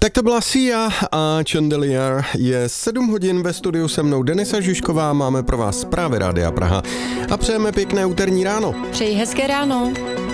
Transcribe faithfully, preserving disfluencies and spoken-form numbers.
Tak to byla Sia a Chandelier. Je sedm hodin, ve studiu se mnou Denisa Žužková, máme pro vás zprávy Rádia Praha a přejeme pěkné úterní ráno. Přeji hezké ráno.